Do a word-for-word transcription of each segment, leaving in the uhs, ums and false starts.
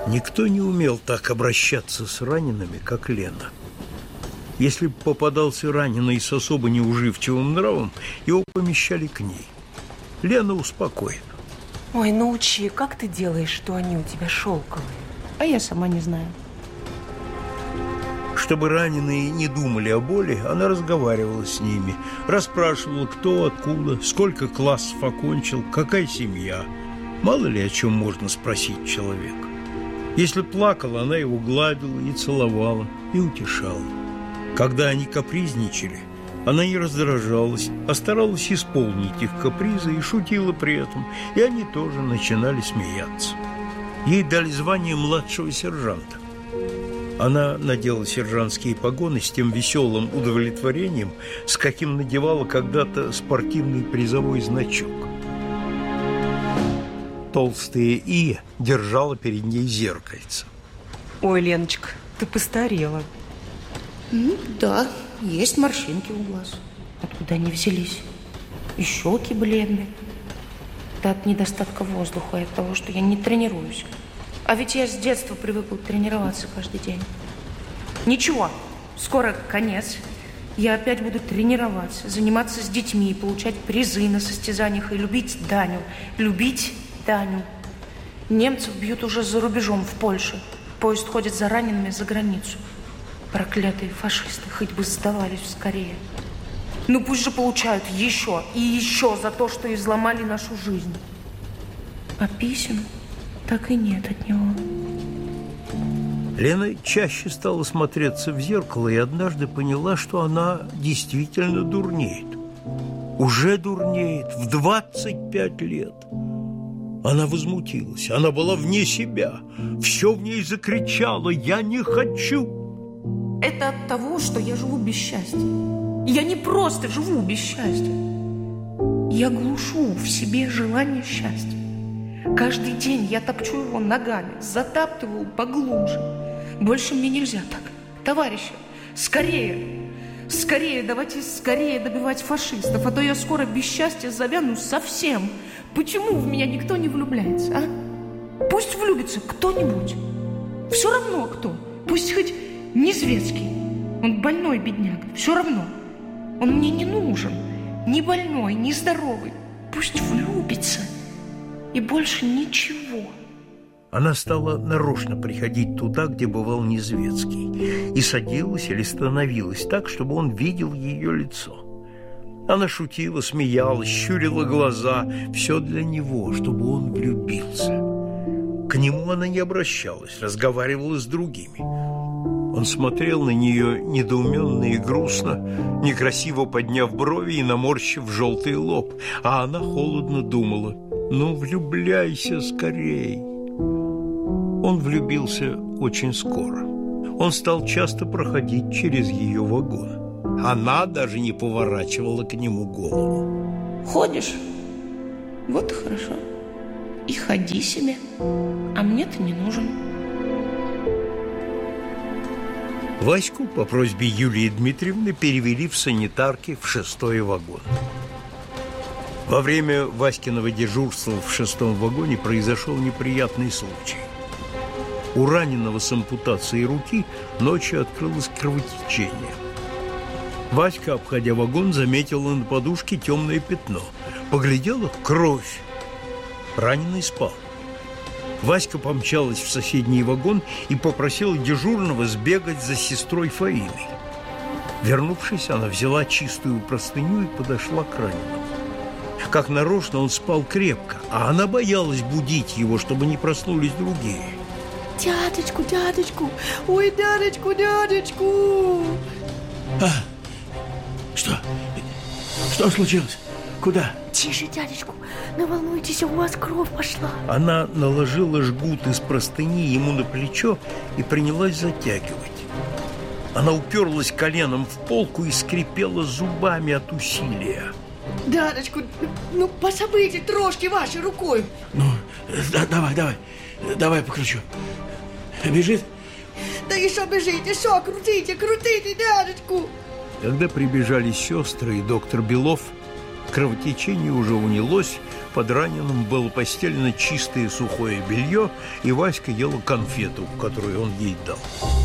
Никто не умел так обращаться с ранеными, как Лена. Если бы попадался раненый с особо неуживчивым нравом, его помещали к ней. Лена успокоит. Ой, научи, как ты делаешь, что они у тебя шелковые? А я сама не знаю. Чтобы раненые не думали о боли, она разговаривала с ними, расспрашивала, кто, откуда, сколько классов окончил, какая семья. Мало ли о чем можно спросить человека. Если плакал, она его гладила и целовала, и утешала. Когда они капризничали, она не раздражалась, а старалась исполнить их капризы и шутила при этом, и они тоже начинали смеяться. Ей дали звание младшего сержанта. Она надела сержантские погоны с тем веселым удовлетворением, с каким надевала когда-то спортивный призовой значок. Толстая Ия держала перед ней зеркальце. Ой, Леночка, ты постарела. Ну, да, есть морщинки у глаз. Откуда они взялись? И щеки бледные. Это от недостатка воздуха, и от того, что я не тренируюсь. А ведь я с детства привыкла тренироваться каждый день. Ничего, скоро конец. Я опять буду тренироваться, заниматься с детьми, получать призы на состязаниях и любить Даню. Любить Даню. Немцев бьют уже за рубежом, в Польше. Поезд ходит за ранеными за границу. Проклятые фашисты, хоть бы сдавались скорее. Ну пусть же получают еще и еще за то, что изломали нашу жизнь. А писем так и нет от него. Лена чаще стала смотреться в зеркало и однажды поняла, что она действительно дурнеет. Уже дурнеет в двадцать пять лет. Она возмутилась, она была вне себя. Все в ней закричало: «Я не хочу!» Это от того, что я живу без счастья. Я не просто живу без счастья. Я глушу в себе желание счастья. Каждый день я топчу его ногами, затаптываю поглубже. Больше мне нельзя так. Товарищи, скорее, скорее, давайте скорее добивать фашистов, а то я скоро без счастья завяну совсем. Почему в меня никто не влюбляется, а? Пусть влюбится кто-нибудь. Все равно кто. Пусть хоть Незвецкий. Он больной бедняга. Все равно. Он мне не нужен. Ни больной, ни здоровый. Пусть влюбится. И больше ничего. Она стала нарочно приходить туда, где бывал Незвецкий, и садилась или становилась так, чтобы он видел ее лицо. Она шутила, смеялась, щурила глаза. Все для него, чтобы он влюбился. К нему она не обращалась, разговаривала с другими. Он смотрел на нее недоуменно и грустно, некрасиво подняв брови и наморщив желтый лоб, а она холодно думала: «Ну, влюбляйся скорей». Он влюбился очень скоро. Он стал часто проходить через ее вагон. Она даже не поворачивала к нему голову. Ходишь? Вот и хорошо. И ходи себе. А мне ты не нужен. Ваську по просьбе Юлии Дмитриевны перевели в санитарки в шестой вагон. Во время Васькиного дежурства в шестом вагоне произошел неприятный случай. У раненого с ампутацией руки ночью открылось кровотечение. Васька, обходя вагон, заметила на подушке темное пятно. Поглядела — кровь. Раненый спал. Васька помчалась в соседний вагон и попросила дежурного сбегать за сестрой Фаиной. Вернувшись, она взяла чистую простыню и подошла к раненому. Как нарочно, он спал крепко, а она боялась будить его, чтобы не проснулись другие. Дядечку, дядечку, ой, дядечку, дядечку. А, что? Что случилось? Куда? Тише, дядечку, не волнуйтесь, у вас кровь пошла. Она наложила жгут из простыни ему на плечо и принялась затягивать. Она уперлась коленом в полку и скрипела зубами от усилия. Дядечку, ну пособите трошки вашей рукой. Ну, да, давай, давай, давай покручу. Бежит? Да еще бежите, еще крутите, крутите, дядечку. Когда прибежали сестры и доктор Белов, Кровотечение уже унялось, под раненым было постелено чистое сухое белье, и Васька ела конфету, которую он ей дал.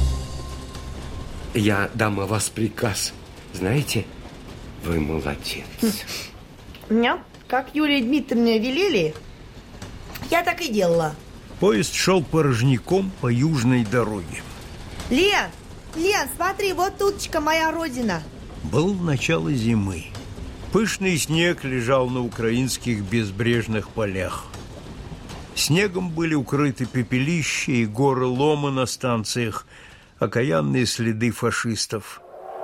Я дам о вас приказ. Знаете, вы молодец. Нет, как Юлии Дмитриевне велели, я так и делала. Поезд шел порожняком по южной дороге. Лен, Лен, смотри, вот туточка моя родина. Было начало зимы. Пышный снег лежал на украинских безбрежных полях. Снегом были укрыты пепелища и горы лома на станциях, окаянные следы фашистов.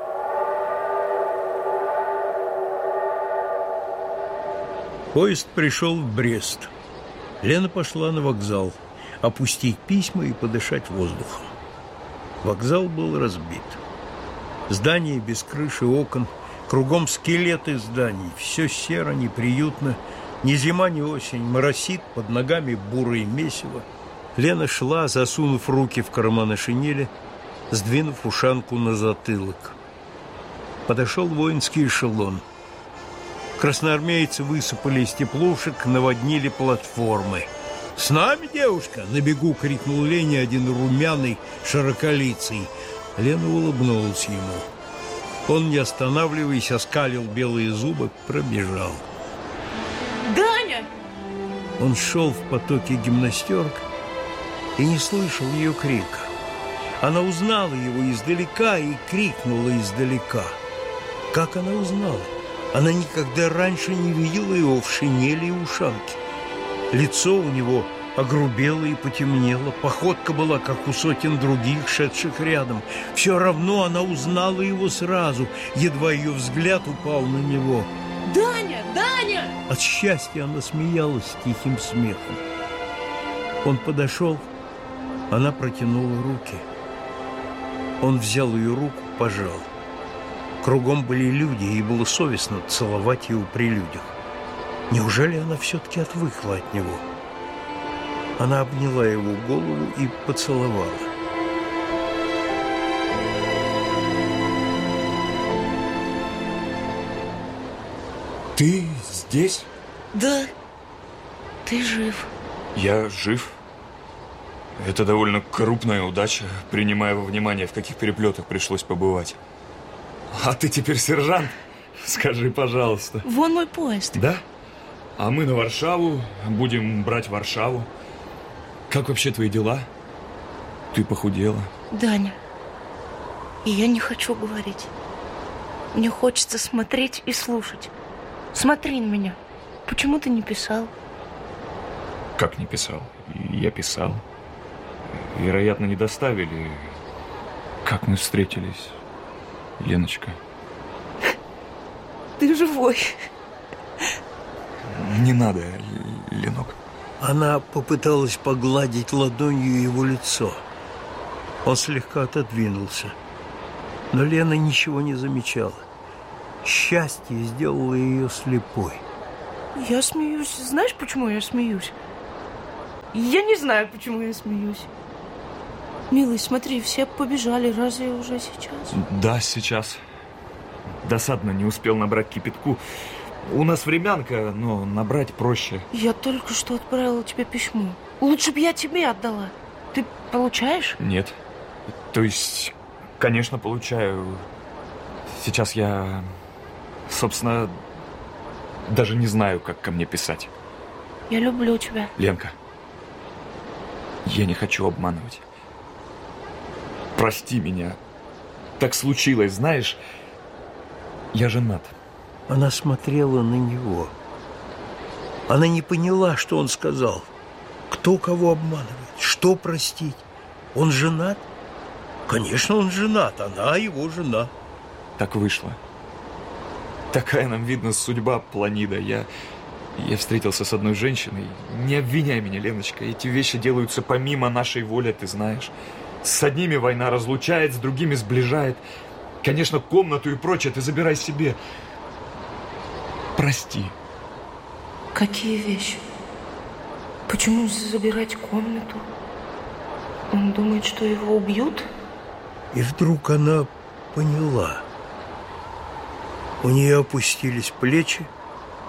Поезд пришел в Брест. Лена пошла на вокзал, опустить письма и подышать воздухом. Вокзал был разбит. Здания без крыши, окон, кругом скелеты зданий, все серо, неприютно, ни зима, ни осень, моросит, под ногами бурое месиво. Лена шла, засунув руки в карманы шинели, сдвинув ушанку на затылок. Подошел воинский эшелон. Красноармейцы высыпали из теплушек, наводнили платформы. «С нами, девушка!» — на бегу крикнул Лене один румяный, широколицый. Лена улыбнулась ему. Он, не останавливаясь, оскалил белые зубы, пробежал. Даня! Он шел в потоке гимнастерок и не слышал ее крика. Она узнала его издалека и крикнула издалека. Как она узнала? Она никогда раньше не видела его в шинели и ушанке. Лицо у него огрубело и потемнело, походка была, как у сотен других, шедших рядом. Все равно она узнала его сразу, едва ее взгляд упал на него. Даня! Даня! От счастья она смеялась тихим смехом. Он подошел, она протянула руки. Он взял ее руку, пожал. Кругом были люди, и было совестно целовать его при людях. Неужели она все-таки отвыкла от него? Она обняла его голову и поцеловала. Ты здесь? Да, ты жив. Я жив. Это довольно крупная удача, принимая во внимание, в каких переплетах пришлось побывать. А ты теперь сержант? Скажи, пожалуйста. Вон мой поезд. Да? А мы на Варшаву, будем брать Варшаву. Как вообще твои дела? Ты похудела. Даня, и я не хочу говорить. Мне хочется смотреть и слушать. Смотри на меня. Почему ты не писал? Как не писал? Я писал. Вероятно, не доставили. Как мы встретились, Леночка? Ты живой. Не надо, Ленок. Она попыталась погладить ладонью его лицо. Он слегка отодвинулся. Но Лена ничего не замечала. Счастье сделало ее слепой. Я смеюсь. Знаешь, почему я смеюсь? Я не знаю, почему я смеюсь. Милый, смотри, все побежали. Разве уже сейчас? Да, сейчас. Досадно, не успел набрать кипятку. У нас времянка, но набрать проще. Я только что отправила тебе письмо. Лучше бы я тебе отдала. Ты получаешь? Нет. То есть, конечно, получаю. Сейчас я, собственно, даже не знаю, как ко мне писать. Я люблю тебя. Ленка, я не хочу обманывать. Прости меня. Так случилось, знаешь, я женат. Она смотрела на него. Она не поняла, что он сказал. Кто кого обманывает? Что простить? Он женат? Конечно, он женат. Она его жена. Так вышло. Такая нам, видно, судьба, Планида. Я, я встретился с одной женщиной. Не обвиняй меня, Леночка. Эти вещи делаются помимо нашей воли, ты знаешь. С одними война разлучает, с другими сближает. Конечно, комнату и прочее ты забирай себе. Прости. Какие вещи? Почему забирать комнату? Он думает, что его убьют? И вдруг она поняла. У нее опустились плечи,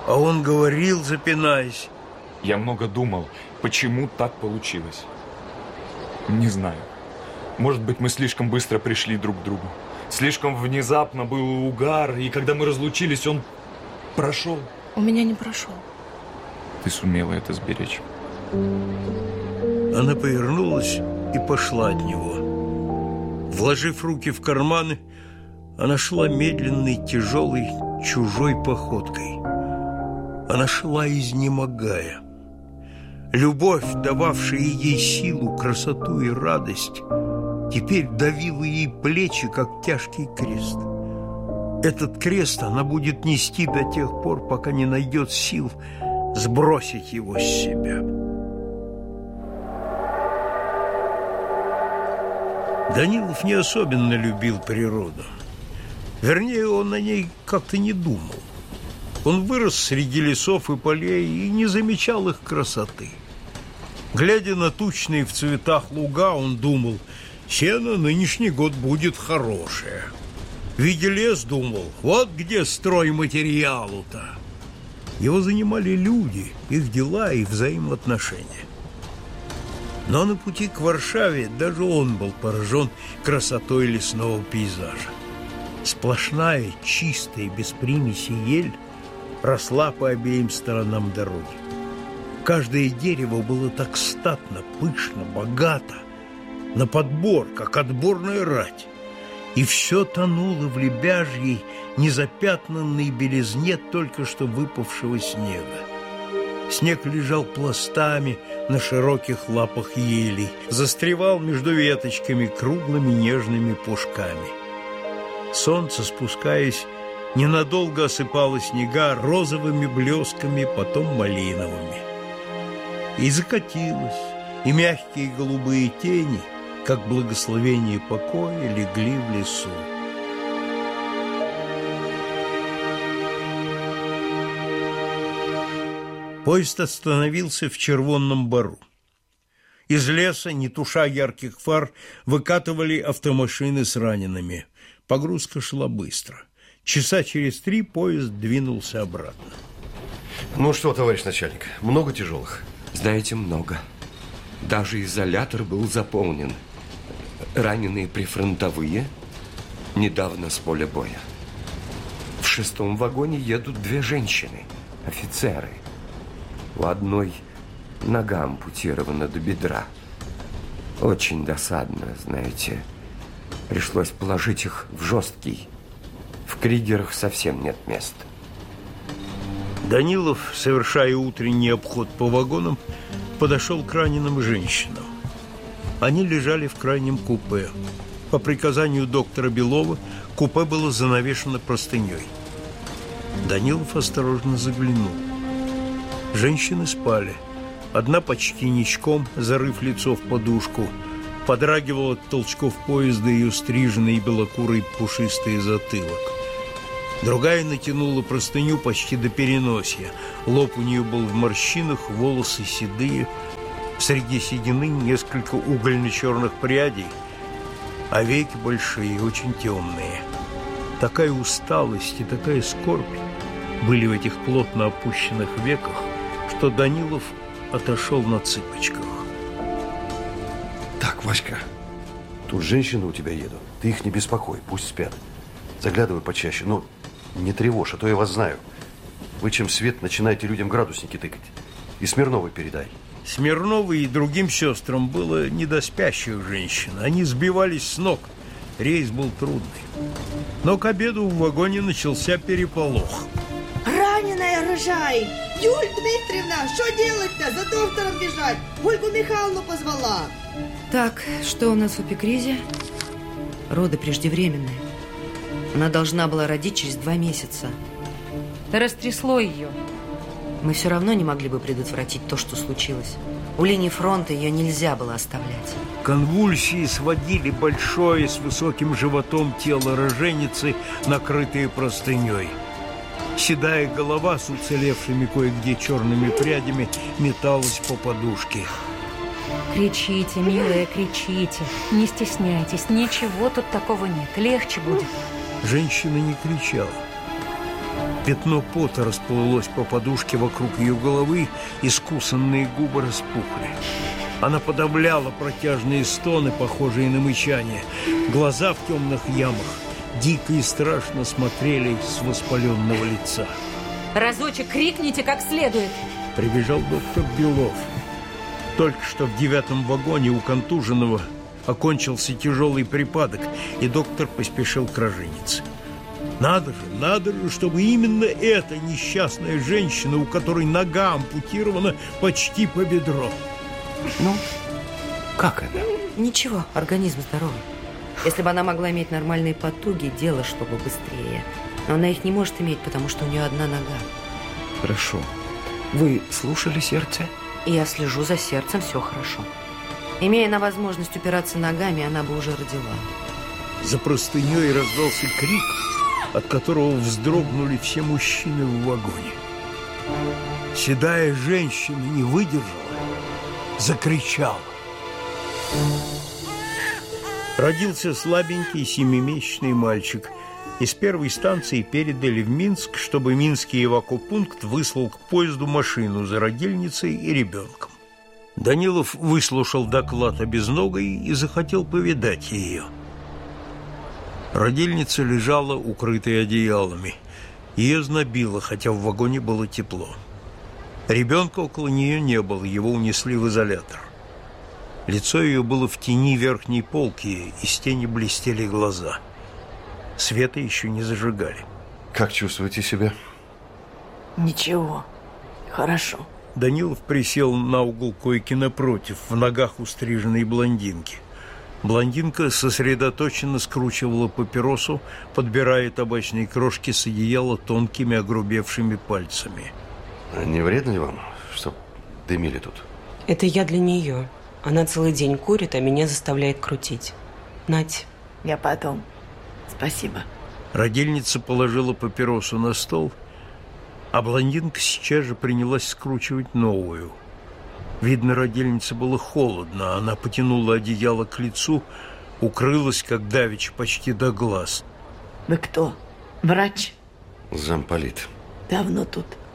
А он говорил, запинаясь. Я много думал, почему так получилось. Не знаю. Может быть, мы слишком быстро пришли друг к другу. Слишком внезапно был угар, и когда мы разлучились, он прошел. У меня не прошел. Ты сумела это сберечь. Она повернулась и пошла от него. Вложив руки в карманы, она шла медленной, тяжелой, чужой походкой. Она шла, изнемогая. Любовь, дававшая ей силу, красоту и радость, теперь давила ей плечи, как тяжкий крест. Этот крест она будет нести до тех пор, пока не найдет сил сбросить его с себя. Данилов не особенно любил природу. Вернее, он о ней как-то не думал. Он вырос среди лесов и полей и не замечал их красоты. Глядя на тучные в цветах луга, он думал, сено нынешний год будет хорошее. Видя лес, думал, вот где стройматериалу-то. Его занимали люди, их дела и взаимоотношения. Но на пути к Варшаве даже он был поражен красотой лесного пейзажа. Сплошная, чистая, без примеси ель росла по обеим сторонам дороги. Каждое дерево было так статно, пышно, богато, на подбор, как отборная рать. И все тонуло в лебяжьей, незапятнанной белизне только что выпавшего снега. Снег лежал пластами на широких лапах елей, застревал между веточками круглыми нежными пушками. Солнце, спускаясь, ненадолго осыпало снега розовыми блесками, потом малиновыми. И закатилось, и мягкие голубые тени, как благословение покоя, легли в лесу. Поезд остановился в Червонном Бару. Из леса, не туша ярких фар, выкатывали автомашины с ранеными. Погрузка шла быстро. Часа через три поезд двинулся обратно. Ну что, товарищ начальник, много тяжелых? Знаете, много. Даже изолятор был заполнен. Раненые прифронтовые, недавно с поля боя. В шестом вагоне едут две женщины, офицеры. У одной нога ампутирована до бедра. Очень досадно, знаете. Пришлось положить их в жесткий. В кригерах совсем нет места. Данилов, совершая утренний обход по вагонам, подошел к раненым женщинам. Они лежали в крайнем купе. По приказанию доктора Белова купе было занавешено простыней. Данилов осторожно заглянул. Женщины спали. Одна почти ничком, зарыв лицо в подушку, подрагивал от толчков поезда ее стриженный белокурый пушистый затылок. Другая натянула простыню почти до переносия. Лоб у нее был в морщинах, волосы седые. Среди седины несколько угольно-черных прядей, а веки большие, очень темные. Такая усталость и такая скорбь были в этих плотно опущенных веках, что Данилов отошел на цыпочках. Так, Васька, тут женщины у тебя едут. Ты их не беспокой, пусть спят. Заглядывай почаще, но не тревожь, а то я вас знаю. Вы чем свет начинаете людям градусники тыкать. И Смирновой передай. Смирновой и другим сестрам было не до спящих женщин. Они сбивались с ног. Рейс был трудный. Но к обеду в вагоне начался переполох. Раненая рожай! Юль Дмитриевна, что делать-то? За доктором бежать. Ольгу Михайловну позвала. Так, что у нас в эпикризе? Роды преждевременные. Она должна была родить через два месяца. Да растрясло ее. Мы все равно не могли бы предотвратить то, что случилось. У линии фронта ее нельзя было оставлять. Конвульсии сводили большое с высоким животом тело роженицы, накрытое простыней. Седая голова с уцелевшими кое-где черными прядями металась по подушке. Кричите, милая, кричите. Не стесняйтесь, ничего тут такого нет. Легче будет. Женщина не кричала. Пятно пота расплылось по подушке вокруг ее головы, искусанные губы распухли. Она подавляла протяжные стоны, похожие на мычание. Глаза в темных ямах дико и страшно смотрели с воспаленного лица. Разочек крикните как следует. Прибежал доктор Белов. Только что в девятом вагоне у контуженного окончился тяжелый припадок, и доктор поспешил к роженице. Надо же, надо же, чтобы именно эта несчастная женщина, у которой нога ампутирована почти по бедро. Ну, как она? Ничего, организм здоровый. Если бы она могла иметь нормальные потуги, дело шло бы быстрее. Но она их не может иметь, потому что у нее одна нога. Хорошо. Вы слушали сердце? И я слежу за сердцем, все хорошо. Имея она возможность упираться ногами, она бы уже родила. За простыней раздался крик, от которого вздрогнули все мужчины в вагоне. Седая женщина не выдержала, закричала. Родился слабенький семимесячный мальчик. Из первой станции передали в Минск, чтобы минский эвакопункт выслал к поезду машину за родильницей и ребенком. Данилов выслушал доклад о безногой и захотел повидать ее. Родильница лежала, укрытая одеялами. Ее знобило, хотя в вагоне было тепло. Ребенка около нее не было, его унесли в изолятор. Лицо ее было в тени верхней полки, из тени блестели глаза. Света еще не зажигали. Как чувствуете себя? Ничего, хорошо. Данилов присел на угол койки напротив, в ногах у стриженной блондинки. Блондинка сосредоточенно скручивала папиросу, подбирая табачные крошки с одеяла тонкими огрубевшими пальцами. А не вредно ли вам, чтоб дымили тут? Это я для нее. Она целый день курит, а меня заставляет крутить. Нать. Я потом. Спасибо. Родильница положила папиросу на стол, а блондинка сейчас же принялась скручивать новую. Видно, родильнице было холодно. Она потянула одеяло к лицу, укрылась, как давеча, почти до глаз. Вы кто? Врач? Замполит. Давно тут?